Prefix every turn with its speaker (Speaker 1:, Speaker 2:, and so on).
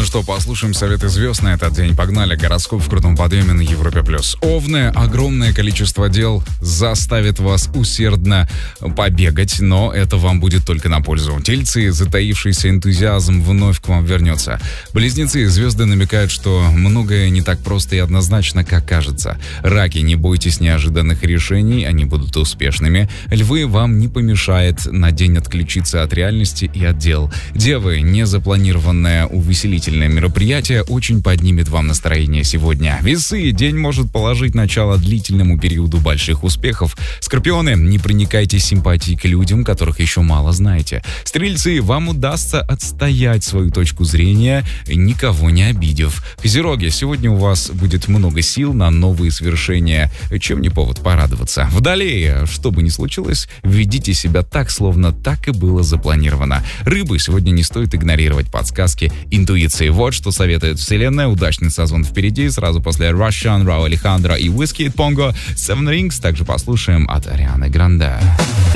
Speaker 1: что, послушаем советы звезд на этот день. Погнали. Гороскоп в крутом подъеме на Европе+. Овны. Огромное количество дел заставит вас усердно побегать, но это вам будет только на пользу. Тельцы. Затаившийся энтузиазм вновь к вам вернется. Близнецы. Звезды намекают, что многое не так просто и однозначно, как кажется. Раки. Не бойтесь неожиданных решений, они будут успешными. Львы. Вам не помешает на день отключиться от реальности и от дел. Девы. Незапланированное увеселительное мероприятие очень поднимет вам настроение сегодня. Весы. День может положить начало длительному периоду больших успехов. Скорпионы. Не проникайте симпатией к людям, которых еще мало знаете. Стрельцы. Вам удастся отстоять свою точку зрения, никого не обидев. Козероги. Сегодня у вас будет много сил на новые свершения, чем не повод порадоваться. Водолеи. Что бы ни случилось, ведите себя так, словно так и было запланировано. Рыбы. Сегодня не стоит игнорировать подсказки интуиции. Вот что советует вселенная. Удачный сезон впереди. Сразу после Russian, Рау Алехандро и Whiskey Pongo, Seven Rings. Также послушаем от Арианы Гранде.